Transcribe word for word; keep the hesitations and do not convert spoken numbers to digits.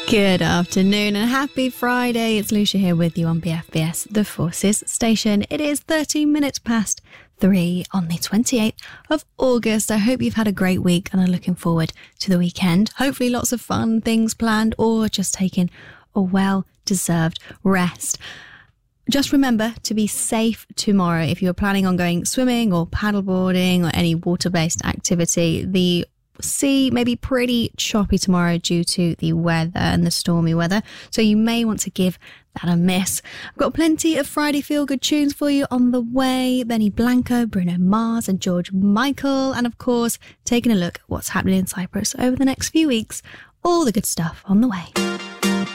Good afternoon and happy Friday. It's Lucia here with you on B F B S, the Forces Station. It is thirteen minutes past three on the twenty-eighth of August. I hope you've had a great week and are looking forward to the weekend. Hopefully lots of fun things planned or just taking a well-deserved rest. Just remember to be safe tomorrow. If you're planning on going swimming or paddleboarding or any water-based activity, the sea may be pretty choppy tomorrow due to the weather and the stormy weather, so you may want to give that a miss. I've got plenty of Friday feel-good tunes for you on the way. Benny Blanco, Bruno Mars and George Michael, and of course taking a look at what's happening in Cyprus over the next few weeks. All the good stuff on the way.